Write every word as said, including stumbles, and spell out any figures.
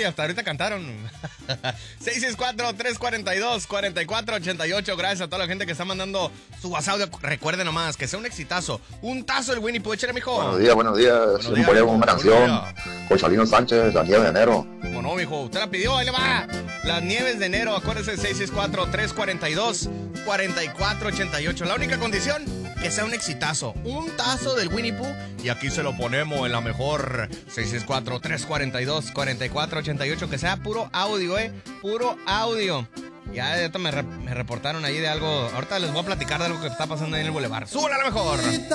hasta ahorita cantaron. seis seis cuatro, tres cuatro dos, cuatro cuatro ocho ocho. Gracias a toda la gente que está mandando su WhatsApp. Recuerden nomás, que sea un exitazo. Un tazo del Winnie Pooh, échale, mijo. Buenos días, buenos días. Buenos días, Ponemos una buenos canción. días. Cochalino Sánchez, La Nieve de Enero. Como no, mijo, usted la pidió, ahí le va. Las nieves de enero, acuérdese, seis seis cuatro, tres cuatro dos, cuatro cuatro ocho ocho. La única condición, que sea un exitazo. Un tazo del Winnie Pooh. Y aquí se lo ponemos en la mejor. seis seis cuatro, tres cuatro dos, cuatro cuatro ocho ocho. Que sea puro audio, eh. Puro audio. Ya ahorita me, re- me reportaron ahí de algo. Ahorita les voy a platicar de algo que está pasando ahí en el bulevar. ¡Súbala a la mejor!